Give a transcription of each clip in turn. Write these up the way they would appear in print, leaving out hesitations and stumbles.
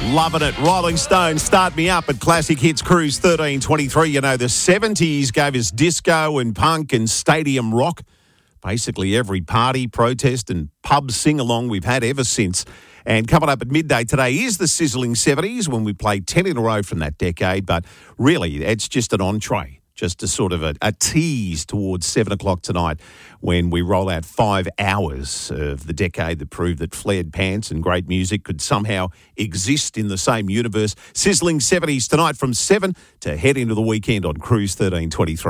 Loving it. Rolling Stones, Start Me Up at Classic Hits Cruise 1323. You know, the 70s gave us disco and punk and stadium rock. Basically every party, protest and pub sing-along we've had ever since. And coming up at midday today is the sizzling 70s when we play 10 in a row from that decade. But really, it's just an entree. Just a sort of a tease towards 7 o'clock tonight when we roll out 5 hours of the decade that proved that flared pants and great music could somehow exist in the same universe. Sizzling 70s tonight from 7 to head into the weekend on Cruise 1323.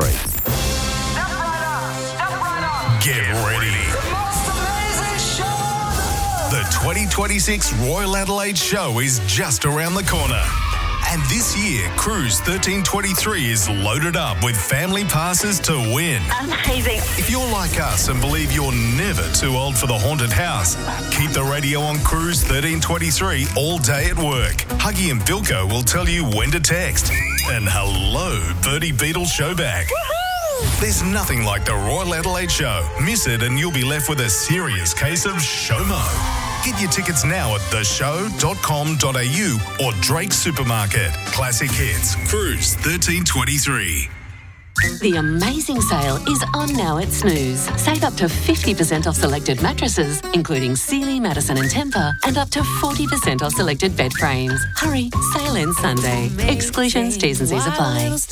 Get ready. The most amazing show. The 2026 Royal Adelaide Show is just around the corner. And this year, Cruise 1323 is loaded up with family passes to win. Amazing. If you're like us and believe you're never too old for the haunted house, keep the radio on Cruise 1323 all day at work. Huggy and Bilko will tell you when to text. And hello, Bertie Beetle Showback. There's nothing like the Royal Adelaide Show. Miss it and you'll be left with a serious case of SHOMO. Get your tickets now at theshow.com.au or Drake Supermarket. Classic Hits, Cruise 1323. The amazing sale is on now at Snooze. Save up to 50% off selected mattresses, including Sealy, Madison and Tempur, and up to 40% off selected bed frames. Hurry, sale ends Sunday. Exclusions, T's and C's apply.